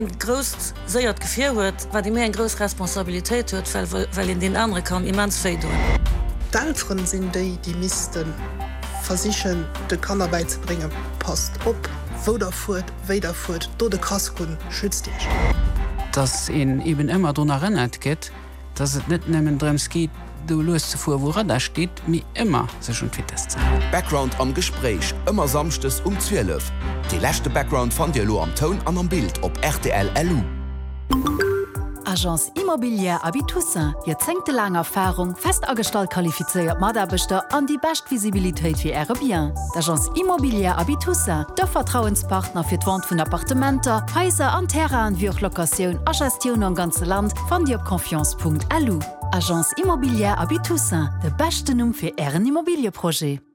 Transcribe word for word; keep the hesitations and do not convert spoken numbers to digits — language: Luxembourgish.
Groß seiert gefehr huet, war die mé en gros Responsabiltäit huet, weil, weil in den andere kann immens fe doen. D'Eltern sind die, die missten versichern, de Kanarbeit zu bringen, passt op, wo der furt, we der furt, do de Kaskun schützt dich. Dass in eben immer dran erinnert geht, dass es nicht nehmen drems geht, du loszufuhr, woran da steht, mir immer sich schon fit ist. Background am Gespräch, immer samstes um zwölf. Die letzte Background von dir lo am Ton an am Bild op R T L L U. Agence Immobilier Abitoussin, je zenkte lang Erfahrung, fest angestalt qualifiziert Maderbeter an die best Visibilitéit wie Äre bien. D'Agence Immobilier Abitoussin, der Vertrauenspartner fir d'Wand vun Appartementer, Häuser an Terrain wie Lokaoun a Gestion am ganze Land van Di op confiance punkt l u. Agence Immobilier Abitoussin, de beste Numm fir Ären Immobilieprojet.